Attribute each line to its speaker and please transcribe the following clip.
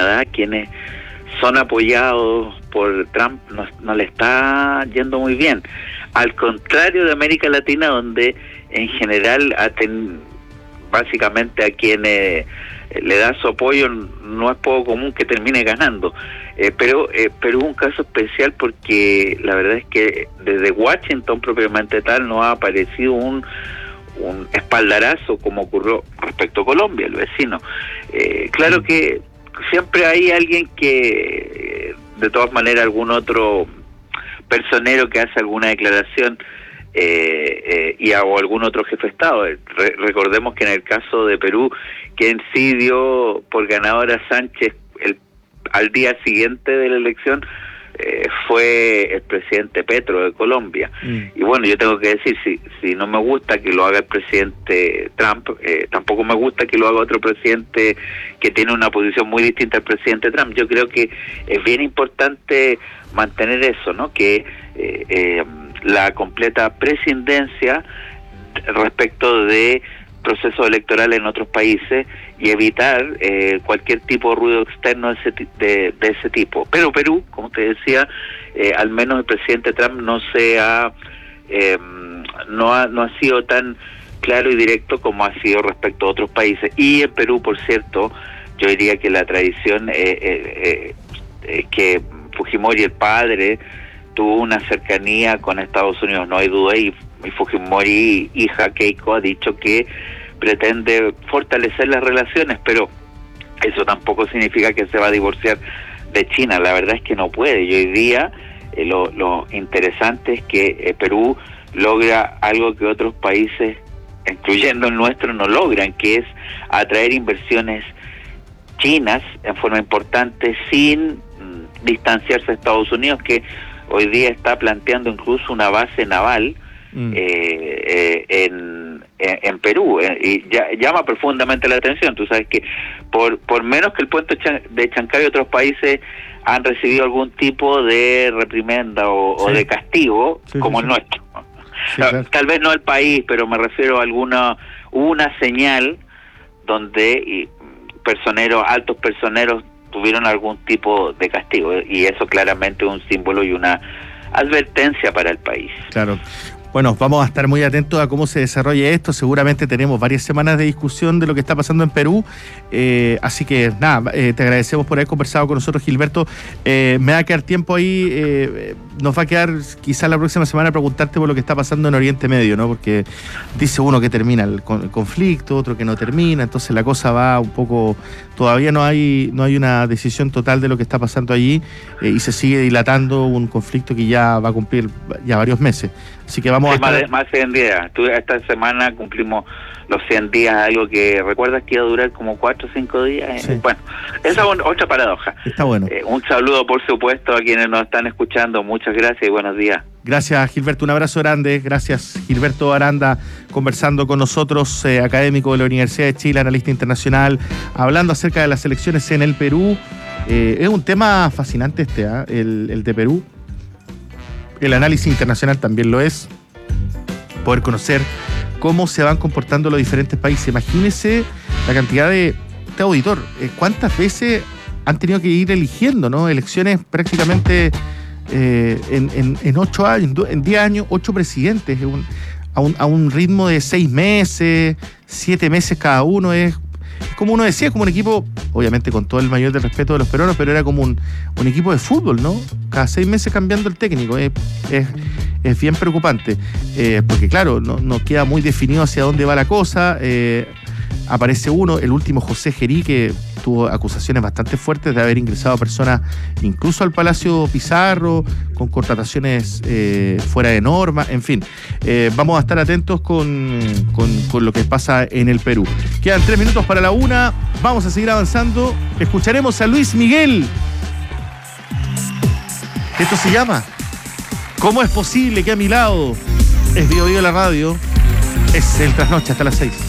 Speaker 1: Canadá, quienes son apoyados por Trump, no le está yendo muy bien. Al contrario de América Latina, donde en general básicamente a quienes le da su apoyo no es poco común que termine ganando. Pero es un caso especial porque la verdad es que desde Washington propiamente tal no ha aparecido un espaldarazo como ocurrió respecto a Colombia, el vecino. Claro que siempre hay alguien que, de todas maneras, algún otro personero que hace alguna declaración o algún otro jefe de Estado. Recordemos que en el caso de Perú, quien sí dio por ganador a Sánchez al día siguiente de la elección fue el presidente Petro de Colombia. Y bueno, yo tengo que decir, si no me gusta que lo haga el presidente Trump, tampoco me gusta que lo haga otro presidente que tiene una posición muy distinta al presidente Trump. Yo creo que es bien importante mantener eso, ¿no? Que la completa prescindencia respecto de procesos electorales en otros países y evitar cualquier tipo de ruido externo de ese tipo. Pero Perú, como te decía, al menos el presidente Trump no ha sido tan claro y directo como ha sido respecto a otros países. Y en Perú, por cierto, yo diría que la tradición que Fujimori, el padre, tuvo una cercanía con Estados Unidos, no hay duda, y Fujimori, hija Keiko, ha dicho que pretende fortalecer las relaciones, pero eso tampoco significa que se va a divorciar de China. La verdad es que no puede, y hoy día lo interesante es que Perú logra algo que otros países, incluyendo el nuestro, no logran, que es atraer inversiones chinas en forma importante sin distanciarse de Estados Unidos, que hoy día está planteando incluso una base naval en Perú, y llama profundamente la atención. Tú sabes que por menos que el puente de Chancay, otros países han recibido algún tipo de reprimenda o de castigo, como el nuestro. Sí, claro. Tal vez no el país, pero me refiero a una señal donde altos personeros tuvieron algún tipo de castigo, y eso claramente es un símbolo y una advertencia para el país. Claro.
Speaker 2: Bueno, vamos a estar muy atentos a cómo se desarrolle esto. Seguramente tenemos varias semanas de discusión de lo que está pasando en Perú. Así que nada, te agradecemos por haber conversado con nosotros, Gilberto. Me va a quedar tiempo ahí. Nos va a quedar quizás la próxima semana preguntarte por lo que está pasando en Oriente Medio, ¿no? Porque dice uno que termina el conflicto, otro que no termina. Entonces la cosa va un poco... Todavía no hay una decisión total de lo que está pasando allí, y se sigue dilatando un conflicto que ya va a cumplir ya varios meses. Así que vamos a estar...
Speaker 1: Más 100 días. Esta semana cumplimos los 100 días, algo que recuerdas que iba a durar como 4 o 5 días.
Speaker 2: Sí.
Speaker 1: Bueno, esa es otra paradoja.
Speaker 2: Está bueno.
Speaker 1: Un saludo, por supuesto, a quienes nos están escuchando. Muchas gracias y buenos días.
Speaker 2: Gracias, Gilberto. Un abrazo grande. Gracias, Gilberto Aranda, conversando con nosotros, académico de la Universidad de Chile, analista internacional, hablando acerca de las elecciones en el Perú. Es un tema fascinante el de Perú. El análisis internacional también lo es. Poder conocer cómo se van comportando los diferentes países. Imagínese la cantidad de auditor. ¿Cuántas veces han tenido que ir eligiendo, ¿no? Elecciones prácticamente en 8 años, en 10 años, 8 presidentes, a un ritmo de 6 meses, 7 meses cada uno. Es como uno decía, como un equipo, obviamente con todo el mayor del respeto de los peruanos, pero era como un equipo de fútbol, ¿no? Cada 6 meses cambiando el técnico. Es bien preocupante, porque claro, no queda muy definido hacia dónde va la cosa. Aparece el último José Gerí, que tuvo acusaciones bastante fuertes de haber ingresado a personas incluso al Palacio Pizarro, con contrataciones fuera de norma, en fin. Vamos a estar atentos con lo que pasa en el Perú. Quedan 3 minutos para la 1, vamos a seguir avanzando. Escucharemos a Luis Miguel. Esto se llama ¿Cómo es posible que a mi lado? Es Bio Bio la radio, es el Trasnoche hasta las 6.